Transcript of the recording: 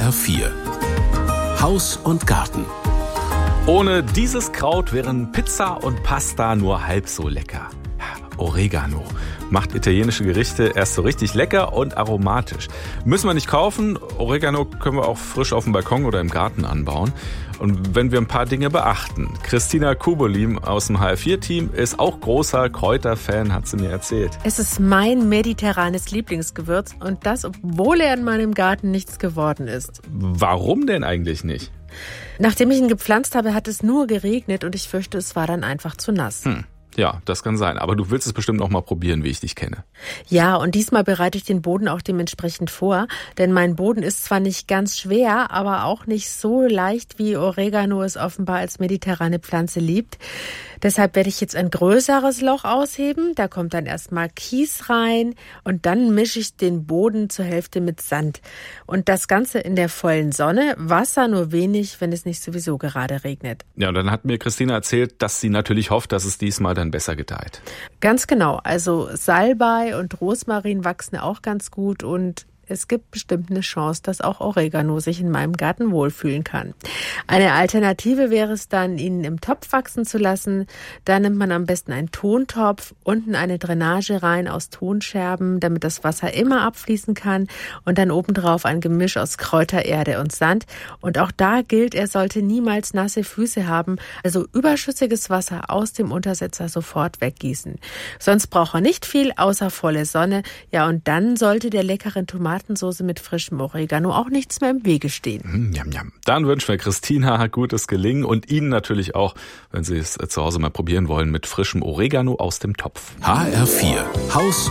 HR4 Haus und Garten. Ohne dieses Kraut wären Pizza und Pasta nur halb so lecker. Oregano macht italienische Gerichte erst so richtig lecker und aromatisch. Müssen wir nicht kaufen. Oregano können wir auch frisch auf dem Balkon oder im Garten anbauen. Und wenn wir ein paar Dinge beachten. Christina Kubolim aus dem HR4-Team ist auch großer Kräuterfan, hat sie mir erzählt. Es ist mein mediterranes Lieblingsgewürz und das, obwohl er in meinem Garten nichts geworden ist. Warum denn eigentlich nicht? Nachdem ich ihn gepflanzt habe, hat es nur geregnet und ich fürchte, es war dann einfach zu nass. Ja, das kann sein. Aber du willst es bestimmt noch mal probieren, wie ich dich kenne. Ja, und diesmal bereite ich den Boden auch dementsprechend vor. Denn mein Boden ist zwar nicht ganz schwer, aber auch nicht so leicht, wie Oregano es offenbar als mediterrane Pflanze liebt. Deshalb werde ich jetzt ein größeres Loch ausheben. Da kommt dann erstmal Kies rein und dann mische ich den Boden zur Hälfte mit Sand. Und das Ganze in der vollen Sonne. Wasser nur wenig, wenn es nicht sowieso gerade regnet. Ja, und dann hat mir Christina erzählt, dass sie natürlich hofft, dass es diesmal dann besser gedeiht. Ganz genau. Also Salbei und Rosmarin wachsen auch ganz gut und es gibt bestimmt eine Chance, dass auch Oregano sich in meinem Garten wohlfühlen kann. Eine Alternative wäre es dann, ihn im Topf wachsen zu lassen. Da nimmt man am besten einen Tontopf, unten eine Drainage rein aus Tonscherben, damit das Wasser immer abfließen kann und dann obendrauf ein Gemisch aus Kräutererde und Sand. Und auch da gilt, er sollte niemals nasse Füße haben, also überschüssiges Wasser aus dem Untersetzer sofort weggießen. Sonst braucht er nicht viel, außer volle Sonne. Ja, und dann sollte der leckeren Tomatensauce mit frischem Oregano auch nichts mehr im Wege stehen. Jam, jam. Dann wünschen wir Christina gutes Gelingen und Ihnen natürlich auch, wenn Sie es zu Hause mal probieren wollen, mit frischem Oregano aus dem Topf. HR4 Haus